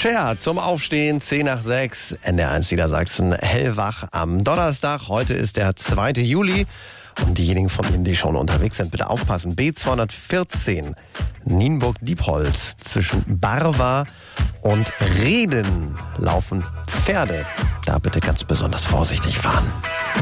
Cher zum Aufstehen, 10 nach 6, NDR1 Niedersachsen, hellwach am Donnerstag. Heute ist der 2. Juli. Und diejenigen von Ihnen, die schon unterwegs sind, bitte aufpassen. B214, Nienburg-Diepholz, zwischen Barwa und Reden laufen Pferde. Da bitte ganz besonders vorsichtig fahren.